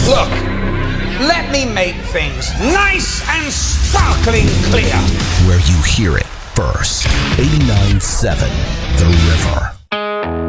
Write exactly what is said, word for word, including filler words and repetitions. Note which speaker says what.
Speaker 1: Look, let me make things nice and sparkling clear.
Speaker 2: Where you hear it first. eighty-nine point seven The River.